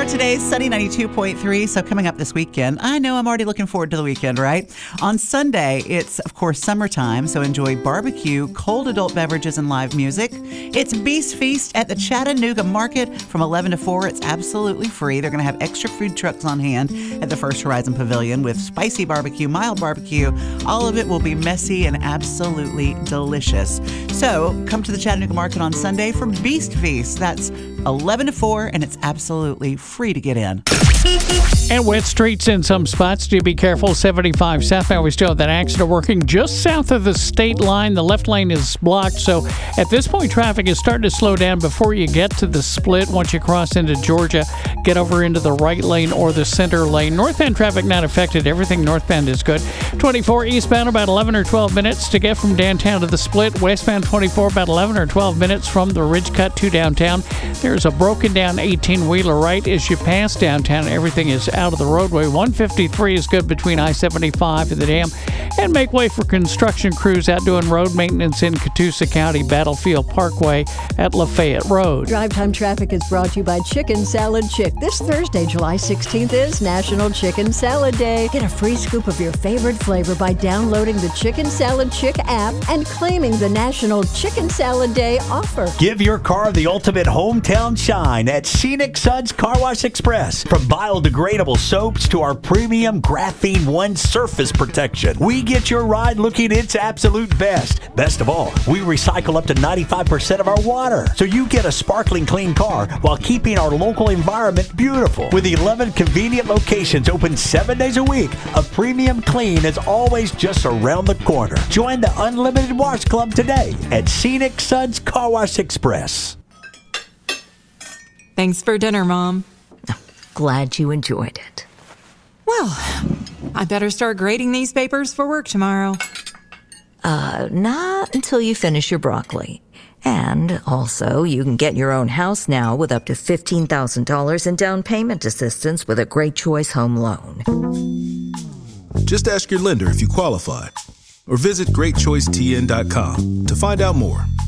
are today, sunny 92.3. So coming up this weekend, I know I'm already looking forward to the weekend, right? On Sunday, it's, of course, summertime, so enjoy barbecue, cold adult beverages, and live music. It's Beast Feast at the Chattanooga Market from 11 to 4. It's absolutely free. They're going to have extra food trucks on hand at the First Horizon Pavilion with spicy barbecue, mild barbecue. All of it will be messy and absolutely delicious. So come to the Chattanooga Market on Sunday for Beast Feast. That's 11 to 4, and it's absolutely free to get in. And wet streets in some spots. Do be careful. 75 southbound. We still have that accident working just south of the state line. The left lane is blocked. So at this point, traffic is starting to slow down before you get to the split. Once you cross into Georgia, get over into the right lane or the center lane. Northbound traffic not affected. Everything northbound is good. 24 eastbound, about 11 or 12 minutes to get from downtown to the split. Westbound 24, about 11 or 12 minutes from the Ridge Cut to downtown. There's a broken down 18-wheeler right as you pass downtown. Everything is out of the roadway. 153 is good between I-75 and the dam. And make way for construction crews out doing road maintenance in Catoosa County, Battlefield Parkway at Lafayette Road. Drive Time Traffic is brought to you by Chicken Salad Chick. This Thursday, July 16th, is National Chicken Salad Day. Get a free scoop of your favorite flavor by downloading the Chicken Salad Chick app and claiming the National Chicken Salad Day offer. Give your car the ultimate hometown shine at Scenic Suds Car Wash Express. From biodegradable soaps to our premium Graphene One surface protection, we get your ride looking its absolute best. Best of all, we recycle up to 95% of our water, so you get a sparkling clean car while keeping our local environment beautiful. With 11 convenient locations open 7 days a week, a premium clean is always just around the corner. Join the Unlimited Wash Club today at Scenic Suds Car Wash Express. Thanks for dinner, Mom. Glad you enjoyed it. Well, I better start grading these papers for work tomorrow. Not until you finish your broccoli. And also, you can get your own house now with up to $15,000 in down payment assistance with a Great Choice Home Loan. Just ask your lender if you qualify, or visit GreatChoiceTN.com to find out more.